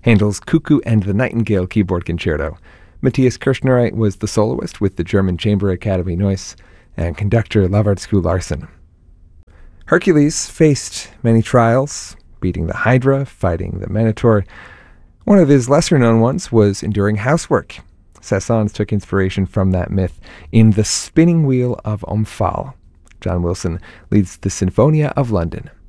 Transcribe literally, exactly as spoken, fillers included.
Handel's Cuckoo and the Nightingale keyboard concerto. Matthias Kirchner was the soloist with the German Chamber Academy Neuss and conductor Lavard Skue Larsen. Hercules faced many trials, beating the Hydra, fighting the Minotaur. One of his lesser-known ones was enduring housework. Saint-Saëns took inspiration from that myth in The Spinning Wheel of Omphale. John Wilson leads the Sinfonia of London.